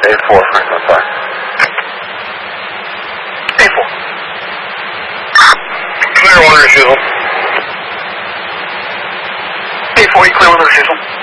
A4, Franklin 5. A4. Clear 1 refusal. A4, you clear with the refusal.